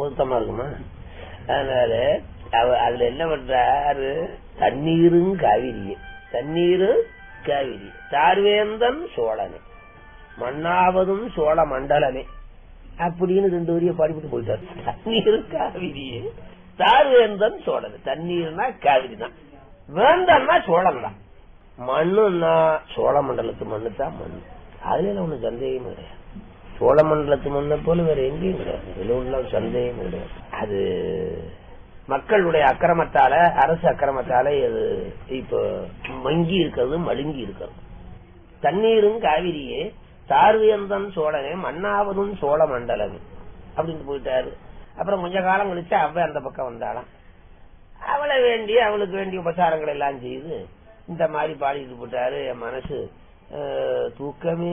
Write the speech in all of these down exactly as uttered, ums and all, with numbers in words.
சுத்தமா இருக்குமா? அதனால அதுல என்ன பண்றாரு, தண்ணீரும் காவிரி, தண்ணீரும் காவிரி, தார்வேந்தன் சோழனே மண்ணாவதும் சோழ மண்டலமே அப்படின்னு ரெண்டு வரிய பாடிவிட்டு போயிட்டாரு. தண்ணீரும் காவிரியே, தார்வேந்தன் சோழன். தண்ணீர்னா காவிரி தான், வேந்தன்னா சோழன் தான், மண்ணுன்னா சோழ மண்டலத்து மண்ணு தான் மண்ணு. அதுல ஒண்ணு சந்தேகம் கிடையாது. சோழ மண்டலத்து மண்ணை போல வேற எங்கேயும் கிடையாது. இதுல உள்ள சந்தேகம் கிடையாது. அது மக்களுடைய அக்கிரமத்தால, அரசு அக்கிரமத்தால இது இப்ப மங்கி இருக்கிறது, மழுங்கி இருக்கிறது. தண்ணீரும் காவிரியே, தார்வேந்தன் சோழனே மண்ணாவதும் சோழ மண்டலமே அப்படின்னு போயிட்டாரு. அப்புறம் கொஞ்ச காலம் கழிச்சு அவ அந்த பக்கம் வந்தாலாம். அவளை வேண்டி அவளுக்கு வேண்டிய உபசாரங்கள் எல்லாம் செய்து இந்த மாதிரி பாடிட்டு போட்டாரு. என் மனசு தூக்கமே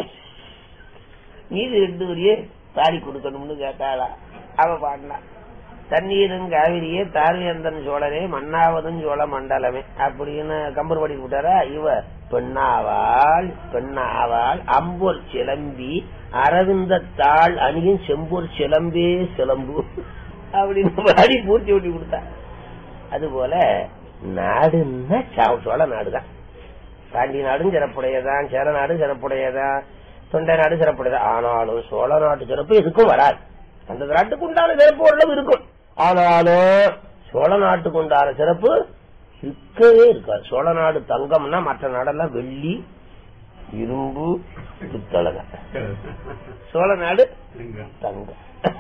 நீதி ரெண்டு வரியே பாடி கொடுக்கணும்னு கேட்டாளா. அவ பாடினா, தண்ணீரும் காவிரியே, தார்வேந்தன் சோழனே மண்ணாவதும் சோழ மண்டலமே அப்படின்னு கம்பர் பாடி போட்டாரா. இவ பெண்ணாவாள் பெண்ணாவாள் அம்பொர் சிலம்பி அரவிந்த தாள் அணியும் செம்பொர் சிலம்பே சிலம்பு அப்படின்னு பாடி பூர்த்தி ஓட்டி கொடுத்தா. அதுபோல நாடுன்னா சோழ நாடுதான். பாண்டி நாடும் சிறப்புடையதான், சேர நாடும் சிறப்புடையதான், தொண்டை நாடு சிறப்புடையதான். ஆனாலும் சோழ நாட்டு சிறப்பு எதுக்கும் வராது. அந்த நாட்டுக்கு உண்டான சிறப்பு ஓரளவு இருக்கும். ஆனாலும் சோழ நாட்டுக்கு உண்டான சிறப்பு இருக்கவே இருக்காது. சோழ நாடு தங்கம்னா மற்ற நாடெல்லாம் வெள்ளி இரும்பு பித்தளை. சோழ நாடு தங்கம்.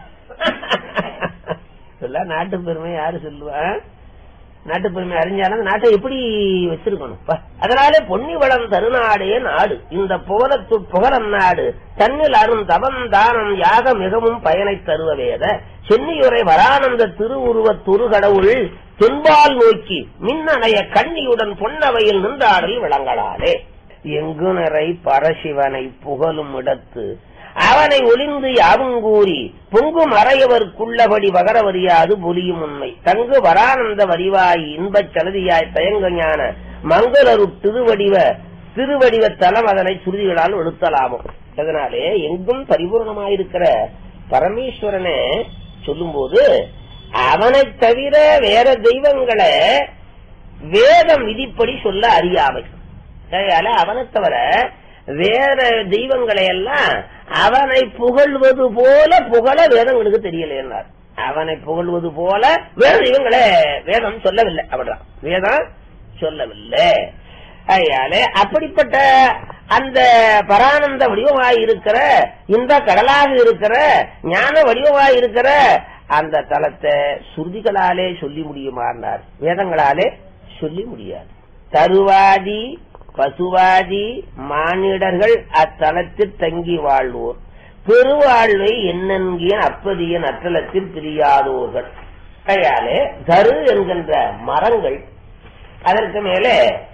நாட்டு பெருமை யாரு சொல்லுவா? நாட்டு பெருமை அறிஞ்சாலும் நாட்டை எப்படி வச்சிருக்கணும். அதனாலே பொன்னி வளம் தருநாடே நாடு, இந்த புகழத்து புகழம் நாடு, தன்னில் அரும் தவம் தானம் யாக மிகவும் பயனை தருவவேத சென்னியுரை வரானந்த திருவுருவ துருகடவுள் தென்பால் நோக்கி மின்னணைய கண்ணியுடன் பொன்னவையில் நின்றாடல் விளங்கலாலே. எங்கு நிறை பரசிவனை புகழும் இடத்து அவனை ஒளிந்து யாவுங்கூறி பொங்கும் அறையவர்க்குள்ளபடி வகரவரியாது பொலியும் உண்மை தங்கு வரானந்த வடிவாய் இன்பச் சலதியாய் தயங்க ஞான மங்களரு திருவடிவ திருவடிவ தலம் அதனை சுருதிகளால் எழுத்தலாமோ. அதனாலே எங்கும் பரிபூர்ணமாயிருக்கிற பரமேஸ்வரனை சொல்லும் போது அவனை தவிர வேற தெய்வங்களை வேதம் விதிப்படி சொல்ல அறியாமை. அவனை தவிர வேற தெய்வங்களை எல்லாம் அவனை புகழ்வது போல புகழ வேதங்களுக்கு தெரியல. அவனை புகழ்வது போல வேற தெய்வங்களை வேதம் சொல்லவில்லை. அப்படிதான் வேதம் சொல்லவில்லை. அதனால அப்படிப்பட்ட அந்த பரானந்த வடிவமாயிருக்கிற, இந்த கடலாக இருக்கிற ஞான வடிவமாயிருக்கிற அந்த தலத்தை சுருதிகளாலே சொல்லி முடியுமானார், வேதங்களாலே சொல்லி முடியாது. தருவாதி பசுவாதி மானிடர்கள் அத்தலத்தில் தங்கி வாழ்வோர் பெருவாழ்வை என்னென்கிய அப்பதிய நற்றலத்தில் பிரியாதோர்கள். கையாலே தரு என்கின்ற மரங்கள், அதற்கு மேலே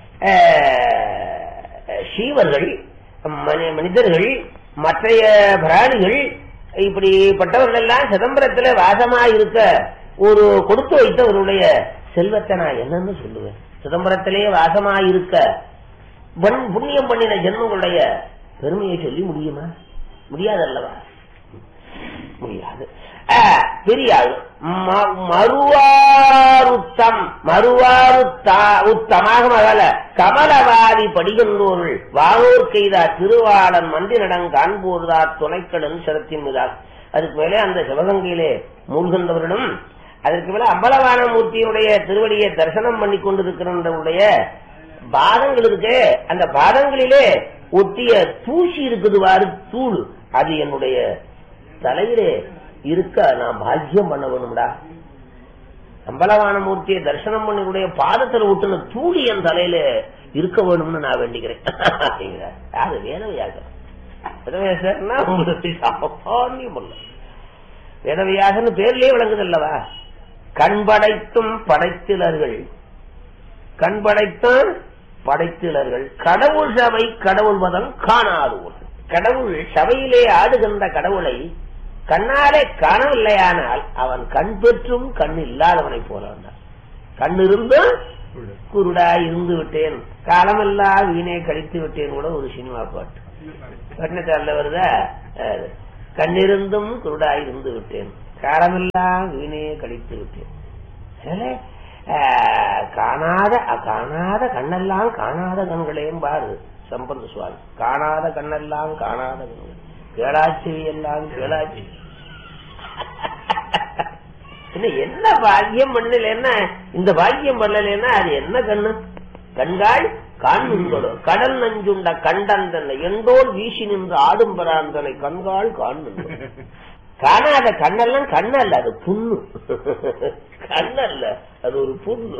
சீவர்கள், மனிதர்கள், மற்றைய பிராணிகள், இப்படிப்பட்டவர்கள் எல்லாம் சிதம்பரத்தில் வாசமாயிருக்க ஒரு கொடுத்து வைத்தவருடைய செல்வத்தை நான் என்னன்னு சொல்லுவேன். சிதம்பரத்திலே வாசமாயிருக்க புண்ணியம் பண்ணின ஜென்மங்களுடைய பெருமையை சொல்லி முடியுமா? முடியாதல்லவா? முடியாது. பெரியாள் மறுவாருத்தம் மறுவாருத்தா உத்தமாக மகள கமலவாதி படிகின்றோர்கள் வானோர் கைதா திருவாளன் மண்டி நடங் காண்போர்தா துணைக்கடன் சிரத்தின் மீதால். அதுக்கு மேலே அந்த சிவகங்கையிலே மூழ்கின்றவர்களும், அதற்கு மேல அம்பலவான மூர்த்தியினுடைய திருவடியை தரிசனம் பண்ணி கொண்டிருக்கிறவர்களுடைய பாதங்கள் இருக்கு. அந்த பாதங்களிலே ஒட்டிய தூசி இருக்குது வாரு, தூள், அது என்னுடைய தலையிலே இருக்க நான் பாக்கியம் பண்ண வேணும்டா. அம்பலவான மூர்த்தியை தரிசனம் பண்ணியுடைய பாதத்தில் ஒட்டுன தூளி என் தலையில இருக்க வேணும்னு நான் வேண்டிக்கிறேன். அது வேதவையாக வேதவியாசன்னா உங்களுக்கு சாமானியம் அல்ல. வேதவியாசன்னு பேர்லயே விளங்குது அல்லவா? கண்படைத்தும் படைத்திலர்கள், கண்படைத்தும் படைத்திலர்கள் கடவுள் சபை கடவுள் மதம் காணாதோர். கடவுள் சபையிலே ஆடுகின்ற கடவுளை கண்ணாலே காணவில்லையானால் அவன் கண் பெற்றும் கண் இல்லாதவனை போல வந்தான். கண் இருந்தும் குருடா இருந்து விட்டேன், காலமெல்லாம் வீணே கழித்து விட்டேன் கூட ஒரு சினிமா பாட்டு கண்ணத்தால வருதா? கண்ணிருந்தும் குருடா இருந்து விட்டேன், காலமெல்லாம் வீணே கழித்து விட்டேன். காணாத காணாத கண்ணெல்லாம் காணாத கண்களையும் பாரு சம்பந்த சுவாமி. காணாத கண்ணெல்லாம் காணாத கண்கள், கேளாச்சி எல்லாம் கேளாச்சி. என்ன பாக்கியம் பண்ணலன்னா, இந்த பாக்கியம் பண்ணலன்னா அது என்ன கண்ணு? கண்காள் காண்புங்களோ கடல் நஞ்சுண்ட கண்டன் தன்னை எண்டோல் வீசி நின்று ஆடும் பராந்தனை கண்காள் காண்புங்களோ. காணாத கண்ணெல்லாம் கண்ணல்ல, அது புண்ணு. கண்ணல்ல, அது ஒரு புண்ணு.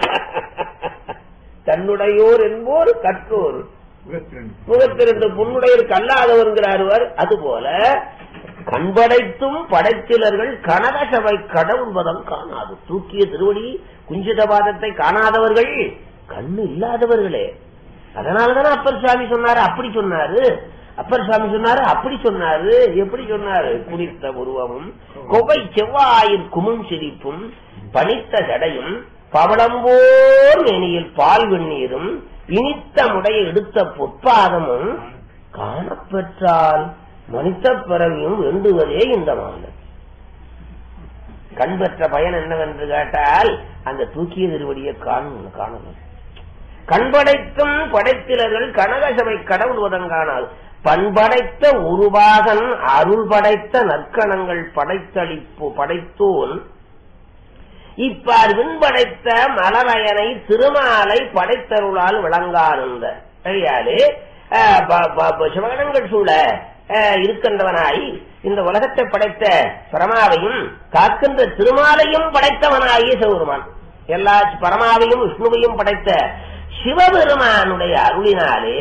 தன்னுடையோர் என்போர் கற்றோர் முகத்திருந்த புண்ணுடையர் கல்லாதவர்கிறார். அதுபோல கண்படைத்தும் படைத்திலர்கள் கனக சபை கடவுள்வதம் காணாது. தூக்கிய திருவடி குஞ்சிதபாதத்தை காணாதவர்கள் கண்ணு இல்லாதவர்களே. அதனாலதானே அப்பர் சுவாமி சொன்னாரு, அப்படி சொன்னாரு. அப்பர் சுவாமி சொன்னாரு, அப்படி சொன்னாரு. எப்படி சொன்னாரு? குடித்த உருவமும் கொவை செவ்வாயின் குமும் சிரிப்பும் பனித்த ஜடையும் பவளம்போர் மேனியில் பால் வெந்நீரும் இனித்த முடைய எடுத்த பொற்பாதமும் காணப்பெற்றால் மனித பிறவியும் வேண்டுவதே இந்த மாநிலம். கண் பெற்ற பயன் என்னவென்று கேட்டால் அந்த தூக்கிய திருவடியை காணணும். கண்படைத்தும் படைத்திலர்கள் கனகசபை கடவுள் உதங்கானால் பண்படைத்த உருவாகன் அருள் படைத்த நற்கணங்கள் படைத்தளிப்பு படைத்தோன் இப்பார் விண்படைத்த மலரயனை திருமாலை படைத்தருளால் விளங்காருந்த கையாலே சிவகணங்கள் சூழ இருக்கின்றவனாய் இந்த உலகத்தை படைத்த பரமாவையும் காக்கின்ற திருமாலையும் படைத்தவனாகிய சிவபெருமான், எல்லா பரமாவையும் விஷ்ணுவையும் படைத்த சிவபெருமானுடைய அருளினாலே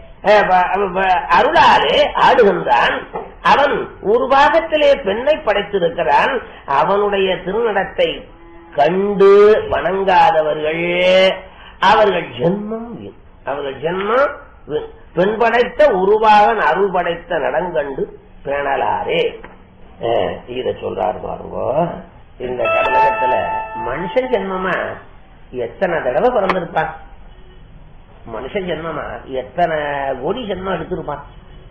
அருளாலே ஆடுகின்றான். அவன் ஒரு பாகத்திலே பெண்ணை படைத்திருக்கிறான். அவனுடைய திருநடத்தை கண்டு வணங்காதவர்கள் அவர்கள் ஜென்மம் அவர்கள் ஜென்மம் பெண் படைத்த உருவாகன் அருள் படைத்த நடங்கண்டு பேணலாரே. இத சொல்றாரு பாருங்க. இந்த கடலகத்துல மனுஷன் ஜென்மமா எத்தனை தடவை பிறந்திருப்பான்? மனுஷன் ஜென்மமா எத்தனை கோடி ஜென்மம் எடுத்திருப்பான்?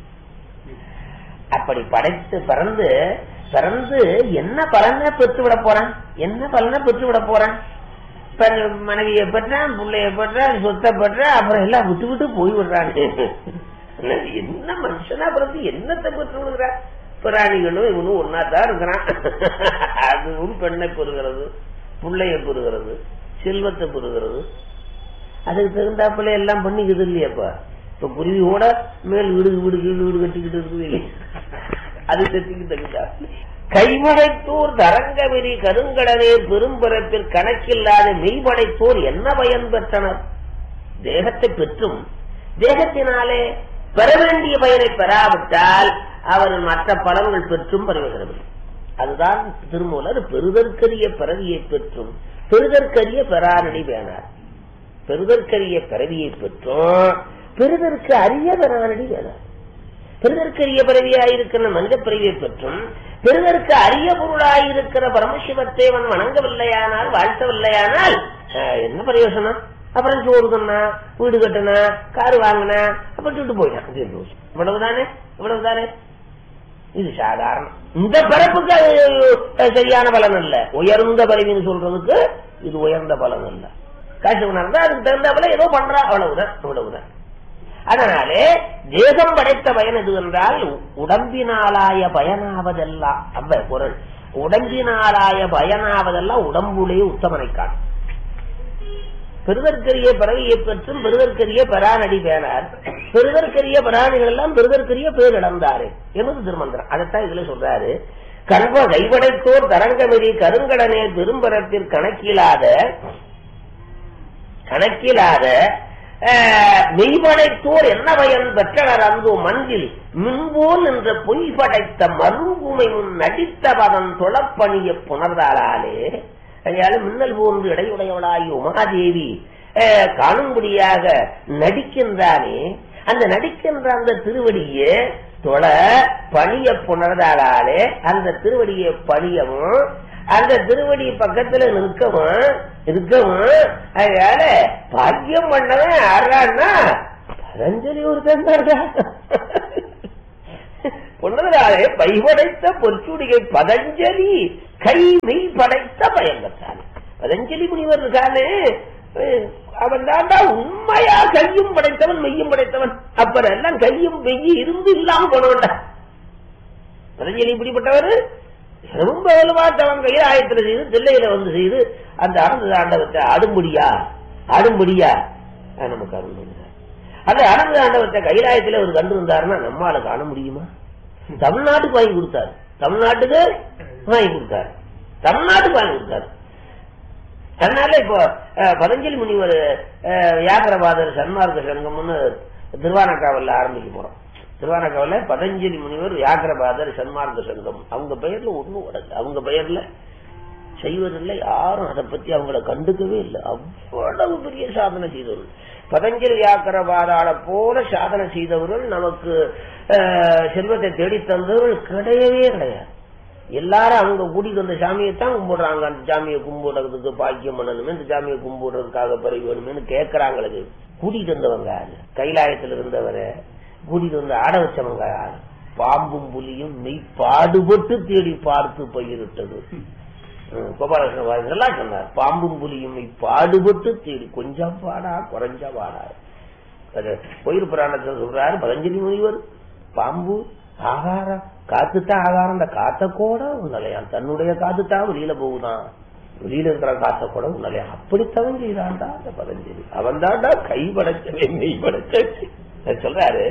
அப்படி படைத்து பிறந்து பிறந்து என்ன பலனை பெற்று விட போறான்? என்ன பலனை பெற்று விட போறான்? மனைவியை பெற்றான், பிள்ளைய பெற்றான், சொத்தை பெற்றான், அப்புறம் எல்லாம் விட்டு விட்டு போய் விடுறான். என்ன மனுஷனா பிறந்து என்னத்தை பெற்று விடுகிறான்? பிராணிகளும் இவனும் ஒன்னாதான் இருக்கிறான். அதுவும் பெண்ணை பெறுகிறது, பிள்ளைய பெறுகிறது, செல்வத்தை பெறுகிறது. அதுக்கு தகுந்தாப்புல எல்லாம் பண்ணிக்குது இல்லையாப்பா. இப்ப குருவி கூட மேல் வீடு வீடு கீழ் வீடு கட்டிக்கிட்டு இருக்குது இல்லையா? அது தெத்திக்கு தகுந்தா. கைமடைத்தோர் தரங்கவெறி கருங்கடலே பெரும்பிறப்பில் கணக்கில்லாத மெய்படைத்தோர் என்ன பயன் பெற்றனர்? தேகத்தை பெற்றும் தேகத்தினாலே பெற வேண்டிய பயனை பெறாவிட்டால் அவர் மற்ற பலன்கள் பெற்றும் பெறுகிறது. அதுதான் திருமூலர் பெறுதற்கரிய பிறவியை பெற்றும் பெறுதற்கரிய பெறாரடி வேணார். பெறுதற்கரிய பிறவியை பெற்றும் பெறுதற்கு அரிய பெறாரடி வேணார். பெறுதற்கரிய பிறவியாயிருக்கிற மனித பிறவியை பெற்றும் பெறுதற்கு அரிய பொருளாயிருக்கிற பரமசிவத்தேவன் வணங்கவில்லையானால் வாழ்த்தவில்லையானால் என்ன பிரயோசனம்? அப்புறம் சோறு தன்னா, வீடு கட்டினா, காரு வாங்கினா, அப்புறம் சுட்டு போயிட்டான். இவ்வளவுதானே இவ்வளவுதானே இது சாதாரணம். இந்த பிறப்புக்கு சரியான பலன் அல்ல. உயர்ந்த பலவின்னு சொல்றதுக்கு இது உயர்ந்த பலன் அல்ல. காசு உணர்ந்தா அதுக்கு தகுந்த போல ஏதோ பண்றா, அவ்வளவுதான் இவ்வளவுதான். அதனாலே தேகம் படைத்த பயன் எது என்றால் உடம்பினாலாய பயனாவதெல்லாம் அவ்வ பொருள். உடம்பினாலாய பயனாவதெல்லாம் உடம்புலே உத்தமனை காணும். பெருதற்கரிய பிறவியை பெற்றும் பெருதற்கரிய பெறானடி பேனார். பெருதற்கரிய பிராணிகள் எல்லாம் பெருதற்கரிய பேர் இழந்தாரு என்பது திருமந்திரம். அதைத்தான் இதுல சொல்றாரு. கண்ப கைபடைத்தோர் தரங்கமெறி கருங்கடனே பெரும்பரத்தில் கணக்கிலாத கணக்கிலாத மெய்படைத்தோர் என்ன பயன் பெற்றனர்? அந்தோ மண்ணில் மின்போல் என்ற பொய் படைத்த மருங்குமை முன் நடித்த பதம் தொழப்பணிய புணர்ந்தாலே கையால மின்னல் போன்று இடையுடையவளாய் உமாதேவி காணும்படியாக நடிக்கின்றானே, அந்த நடிக்கின்ற அந்த திருவடியை தொழ பணிய புணர்ந்தாலே அந்த திருவடியை பணியவும் அந்த திருவடி பக்கத்துல நிற்கவும் இருக்கவும் அதனால பாக்கியம் பண்ணவன் யாரான்னா பதஞ்சலி ஒருத்தன். பொன்னதனாலே பைபடைத்த பொற்சுடிகை பதஞ்சலி கை மெய் படைத்த பயங்கத்தானே. பதஞ்சலி முனிவர் இருக்கானே, அவன் தாண்டா உண்மையா கையும் படைத்தவன் மெய்யும் படைத்தவன். அப்புறம் எல்லாம் கையும் மெய்யும் இருந்து இல்லாம போனவன். பதஞ்சலி இப்படிப்பட்டவர் ரொம்ப வலுவாட்டவன் கையில் ஆயத்தில் செய்து தில்லையில வந்து செய்து அந்த அனந்த தாண்டவத்தை அடும்படியா அடும்படியா நமக்கு அருள். அந்த அனந்த தாண்டவத்தை கைலாயத்தில் அவர் கண்டு இருந்தாருன்னா நம்மால காண முடியுமா? தமிழ்நாட்டுக்கு வாங்கி கொடுத்தாரு, தமிழ்நாட்டுக்கு வாங்கி கொடுத்தாரு, தமிழ்நாட்டுக்கு வாங்கி கொடுத்தாரு. அதனால இப்போ பதஞ்சலி முனிவர் வியாகரபாதர் சன்மார்க்க சங்கம்னு திருவானக்காவல்ல ஆரம்பிக்க போறோம். திருவானக்காவல்ல பதஞ்சலி முனிவர் வியாகரபாதர் சன்மார்க்க சங்கம் அவங்க பெயர்ல ஒண்ணும் உடல், அவங்க பெயர்ல செய்வதில்லை. யாரும் அதை பத்தி அவங்கள கண்டுக்கவே இல்லை. அவ்வளவு பெரிய சாதனை செய்தவர்கள் பதஞ்சலி வியாகரபாதால போல சாதனை செய்தவர்கள் நமக்கு செல்வத்தை தேடி தந்தவர்கள் கிடையவே கிடையாது. எல்லாரும் அவங்க கூட்டிட்டு வந்த சாமியைத்தான் கும்பிடுறாங்க. அந்த சாமியை கும்பிடுறதுக்கு பாக்கியம் பண்ணணுமே, இந்த சாமியை கும்பிடுறதுக்காக பிறகு வேணுமேனு கேட்கறாங்களுக்கு. கூட்டிட்டு வந்தவங்க கைலாயத்தில் இருந்தவரை கூட்டிட்டு வந்து ஆட வச்சவங்க பாம்பும் புலியும் மெய் பாடுபட்டு தேடி பார்த்து பயிரிட்டது. கோபாலகிருஷ்ணன் நல்லா சொன்னார். பாம்பும் புலியும் மெய் பாடுபட்டு தேடி கொஞ்சம் பாடா குறைஞ்சா பாடா. கோயில் புராணத்தில் சொல்றாரு பதஞ்சலி முனிவர் பாம்பு ஆகாரம் காத்துத்தான் ஆகாரம், அந்த காத்த கூட உன்னலையான் தன்னுடைய காத்துத்தான் வெளியில போகுதான், வெளியில இருக்கிற காத்த கூட உன்னலையா அப்படித்தான் செய்தான்டா அந்த பதஞ்சலி. அவன் தான்டா கை படைச்சவே மெய் படைச்ச சொல்றாரு.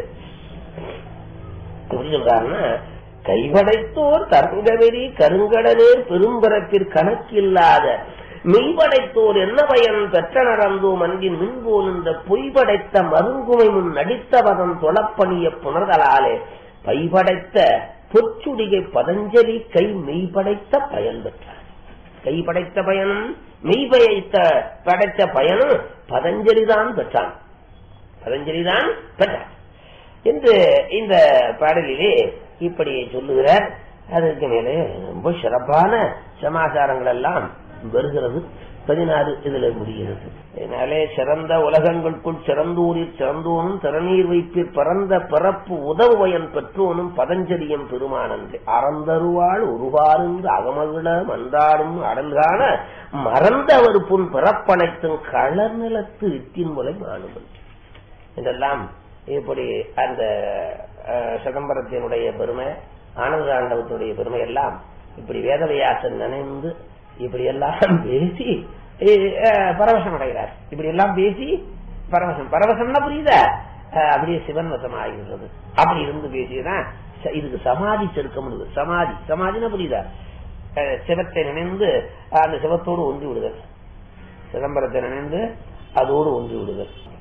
எப்படி சொல்றாருன்னா, கைபடைத்தோர் தரங்கவெறி கருங்கடலேர் பெரும்பரப்பிற் கணக்கில்லாத மெய்படைத்தோர் என்ன பயன் பெற்ற நடந்தோம் அன்பின் மின்போல் இந்த பொய்படைத்த மருங்குமை முன் நடித்த பதம் தொழப்பணிய புணர்தலாலே பைபடைத்த பொற்சுடிகை பதஞ்சலி கை மெய்படைத்த பயன் பெற்றார். கை படைத்த பயனும் மெய்படைத்த படைத்த பயனும் பதஞ்சலிதான் பெற்றான், பதஞ்சலிதான் பெற்றான் என்று இந்த பாடலிலே இப்படி சொல்லுகிறார். அதற்கு மேலே ரொம்ப சிறப்பான சமாச்சாரங்கள் எல்லாம் வருகிறது. பதினாறு இதுல முடிகிறது. அதனாலே சிறந்த உலகங்களுக்குள் சிறந்தூரில் சிறந்தோனும் திறநீர் வைப்பிற் பரந்த பிறப்பு உதவுவயன் பெற்றோனும் பதஞ்சலியம் பெருமானன்று அறந்தருவாள் உருவாருந்து அகமகிழ மன்றாடும் அடல்கான மறந்தவர் புன் பிறப்பனைத்தும் களர் நிலத்து இத்தின் முலை மாணுவல் இதெல்லாம் இப்படி அந்த சிதம்பரத்தினுடைய பெருமை, ஆனந்த ஆண்டவத்தினுடைய பெருமை எல்லாம் இப்படி வேதவியாசன் நினைந்து இப்படி எல்லாம் பேசி பரவசம் அடைகிறார். இப்படி எல்லாம் பேசி பரவசம் பரவசம்னா புரியுதா, அப்படியே சிவன் வசம் ஆகின்றது. அப்படி இருந்து பேசியதான் இதுக்கு சமாதி செருக்க முடியுது. சமாதி சமாதினா புரியுதா, சிவத்தை நினைந்து அந்த சிவத்தோடு ஒன்றி விடுதல், சிதம்பரத்தை நினைந்து அதோடு ஒன்றி விடுதல்.